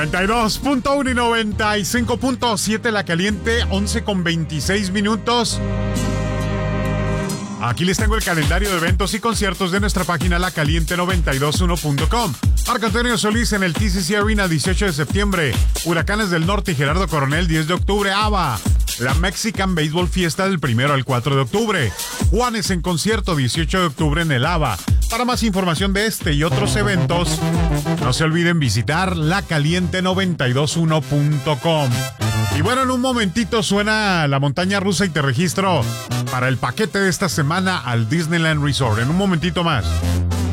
92.1 y 95.7 La Caliente, 11:26. Aquí les tengo el calendario de eventos y conciertos de nuestra página lacaliente921.com. Marco Antonio Solís en el TCC Arena, 18 de septiembre. Huracanes del Norte y Gerardo Coronel, 10 de octubre. ABBA. La Mexican Baseball Fiesta del 1 al 4 de octubre. Juanes en concierto, 18 de octubre en el ABBA. Para más información de este y otros eventos, no se olviden visitar lacaliente921.com. Y bueno, en un momentito suena la montaña rusa y te registro para el paquete de esta semana al Disneyland Resort. En un momentito más.